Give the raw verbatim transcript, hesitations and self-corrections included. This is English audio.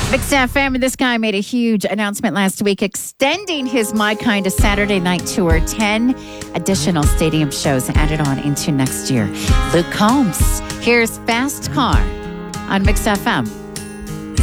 Mix F M, this guy made a huge announcement last week extending his My Kind of Saturday Night Tour. ten additional stadium shows added on into next year. Luke Combs, here's Fast Car on Mix F M.